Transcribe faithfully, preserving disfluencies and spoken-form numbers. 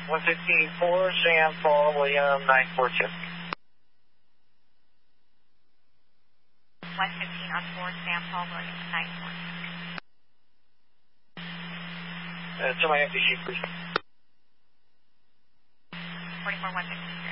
one fifteen four, Sam Paul, William nine four two. one fifteen on four, Sam Paul, William nine four two. Uh, to my empty sheet, please. forty-four one fifteen.